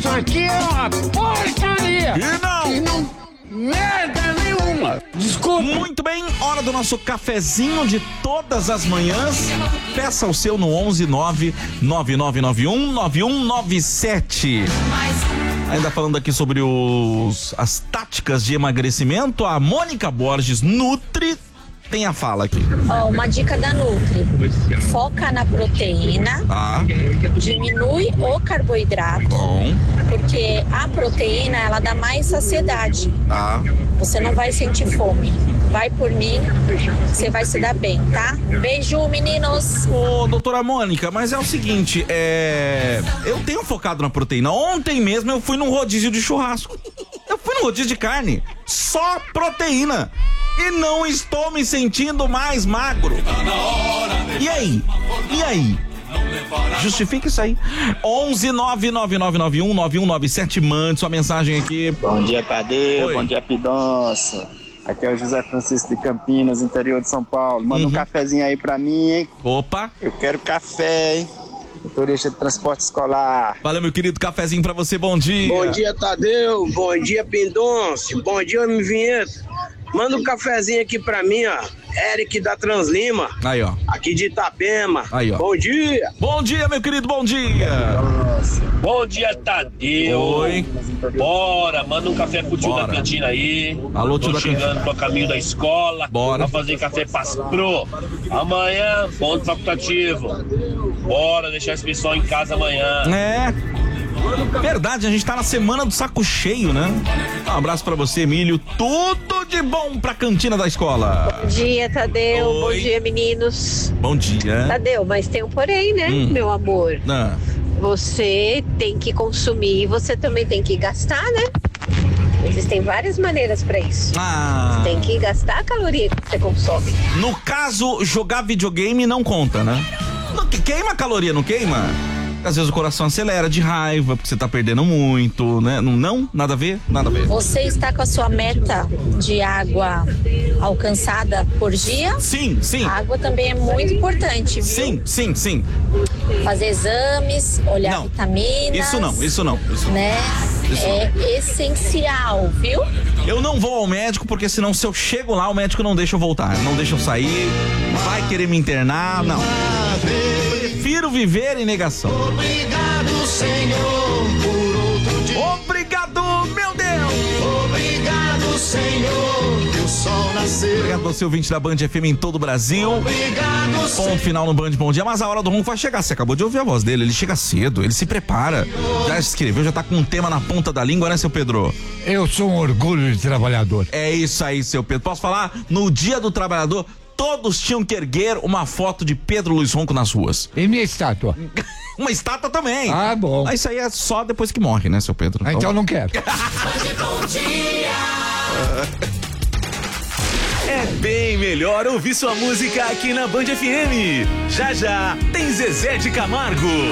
Isso aqui é uma porcaria! E não merda nenhuma! Desculpa! Muito bem, hora do nosso cafezinho de todas as manhãs. Peça o seu no 11999919197. Ainda falando aqui sobre as táticas de emagrecimento, a Mônica Borges, Nutri, tem a fala aqui. Uma dica da Nutri: foca na proteína, diminui o carboidrato, porque a proteína ela dá mais saciedade. Você não vai sentir fome. Vai por mim, você vai se dar bem, tá? Beijo, meninos. Ô, doutora Mônica, mas é o seguinte, eu tenho focado na proteína. Ontem mesmo eu fui num rodízio de churrasco. Eu fui num rodízio de carne, só proteína. E não estou me sentindo mais magro. E aí? Justifica isso aí. 11999919197. Mande sua mensagem aqui. Bom dia, Tadeu. Oi. Bom dia, Pidonça. Aqui é o José Francisco de Campinas, interior de São Paulo. Manda um cafezinho aí pra mim, hein? Opa. Eu quero café, hein? Motorista de transporte escolar. Valeu, meu querido, cafezinho pra você, bom dia. Bom dia, Tadeu. Bom dia, Pindonce. Bom dia, homem vinheta. Manda um cafezinho aqui pra mim, ó. Eric da Translima. Aí, ó. Aqui de Itapema. Aí, ó. Bom dia. Bom dia, meu querido, bom dia. Bom dia, Tadeu. Oi. Bora, manda um café pro tio da cantina aí. Alô, tio Tô da chegando pro caminho da escola. Bora. Pra fazer café pro. Amanhã, ponto facultativo. Bora deixar esse pessoal em casa amanhã. Verdade, a gente tá na semana do saco cheio, né? Um abraço pra você, Emílio. Tudo de bom pra cantina da escola. Bom dia, Tadeu. Oi. Bom dia, meninos. Bom dia. Tadeu, mas tem um porém, né, meu amor? Você tem que consumir e você também tem que gastar, né? Existem várias maneiras pra isso. Você tem que gastar a caloria que você consome. No caso, jogar videogame não conta, né? Não, queima caloria, não queima? Às vezes o coração acelera de raiva, porque você tá perdendo muito, né? Não? Nada a ver? Nada a ver. Você está com a sua meta de água alcançada por dia? Sim. A água também é muito importante, viu? Sim. Fazer exames, olhar vitaminas. Isso não. Né? É essencial, viu? Eu não vou ao médico, porque senão se eu chego lá, o médico não deixa eu voltar, não deixa eu sair, vai querer me internar, não. Prefiro viver em negação. Obrigado, Senhor, por outro dia. Obrigado, meu Deus. Obrigado, Senhor, que o sol nasceu. Obrigado você, ouvinte da Band FM em todo o Brasil. Obrigado, Ponto final no Band Bom Dia, mas a hora do ronco vai chegar. Você acabou de ouvir a voz dele, ele chega cedo, ele se prepara. Já escreveu, já tá com um tema na ponta da língua, né, seu Pedro? Eu sou um orgulho de trabalhador. É isso aí, seu Pedro. Posso falar? No Dia do Trabalhador, todos tinham que erguer uma foto de Pedro Luiz Ronco nas ruas. E minha estátua? Uma estátua também. Ah, bom. Isso aí é só depois que morre, né, seu Pedro? Então não quero. bom dia. É bem melhor ouvir sua música aqui na Band FM. Já tem Zezé de Camargo.